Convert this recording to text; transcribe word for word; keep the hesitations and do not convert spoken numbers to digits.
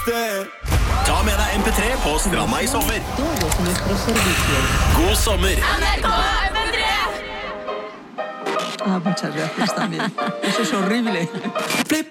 Ta med deg M P tre på stranda i sommer. God sommer. N R K M P tre. Ah, muchas gracias también. Eso es horrible.